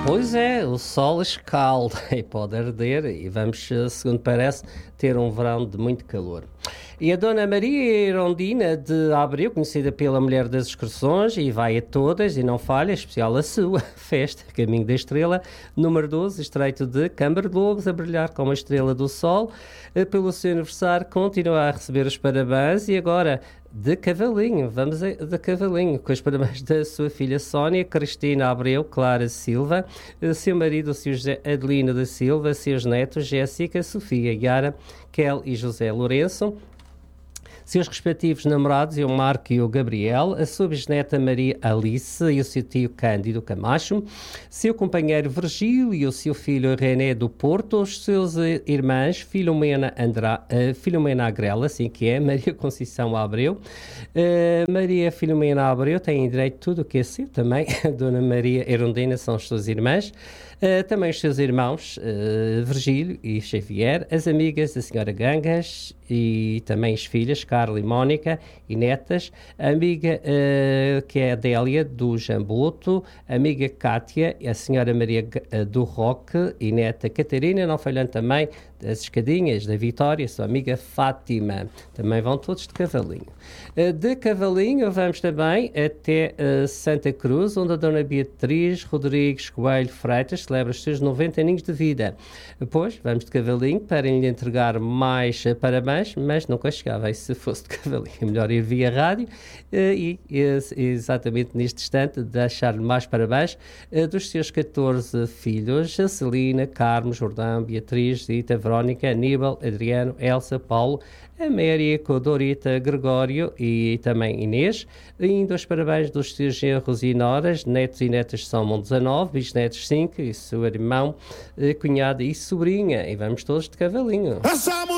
Pois é, o sol escalda e pode arder e vamos, segundo parece, ter um verão de muito calor. E a Dona Maria Irondina de Abreu, conhecida pela Mulher das Excursões, e vai a todas e não falha, especial a sua festa, Caminho da Estrela, número 12, estreito de Câmara de Lobos, a brilhar como a estrela do sol. Pelo seu aniversário, continua a receber os parabéns e agora de cavalinho, de cavalinho, com os parabéns da sua filha Sónia, Cristina Abreu, Clara Silva, seu marido, o Sr. José Adelino da Silva, seus netos, Jéssica, Sofia, Yara, Kel e José Lourenço, seus respectivos namorados, o Marco e o Gabriel, a sua bisneta Maria Alice e o seu tio Cândido Camacho, seu companheiro Virgílio e o seu filho René do Porto, os seus irmãs Filomena Agrela, assim que é, Maria Conceição Abreu, Maria Filomena Abreu tem direito a tudo o que é seu também, a Dona Maria Irondina são as suas irmãs, também os seus irmãos Virgílio e Xavier, as amigas da senhora Gangas e também as filhas Carla e Mónica e netas, a amiga que é a Adélia do Jambuto, a amiga Cátia, a senhora Maria do Roque e neta Catarina, não falhando também as escadinhas da Vitória, sua amiga Fátima, também vão todos de cavalinho. De cavalinho vamos também até Santa Cruz, onde a Dona Beatriz Rodrigues Coelho Freitas celebra os seus 90 aninhos de vida. Depois vamos de cavalinho para lhe entregar mais parabéns, mas nunca chegava, e se fosse de cavalinho é melhor ir via rádio e exatamente neste instante deixar-lhe mais parabéns dos seus 14 filhos, a Celina, Carmo, Jordão, Beatriz, Zita, Verónica, Aníbal, Adriano, Elsa, Paulo, a Maria, Dorita, Gregório e também Inês. E ainda os parabéns dos seus genros e noras, netos e netas somam 19, bisnetos 5, e seu irmão, cunhada e sobrinha. E vamos todos de cavalinho.